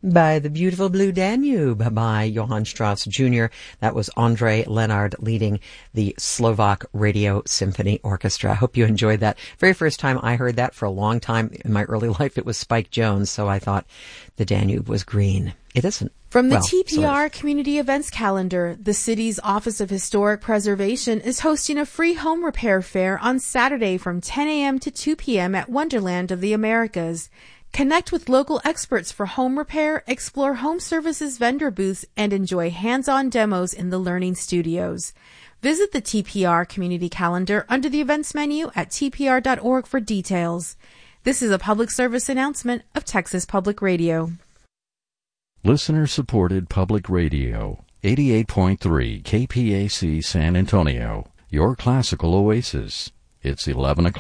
by the beautiful Blue Danube by Johann Strauss Jr. That was Andre Lenard leading the Slovak Radio Symphony Orchestra. I hope you enjoyed that. Very first time I heard that, for a long time in my early life, it was Spike Jones, so I thought the Danube was green. It isn't. From the TPR Community Events Calendar, the city's Office of Historic Preservation is hosting a free home repair fair on Saturday from 10 a.m. to 2 p.m. at Wonderland of the Americas. Connect with local experts for home repair, explore home services vendor booths, and enjoy hands-on demos in the learning studios. Visit the TPR Community Calendar under the events menu at tpr.org for details. This is a public service announcement of Texas Public Radio. Listener-supported Public Radio, 88.3 KPAC San Antonio, your classical oasis. It's 11 o'clock.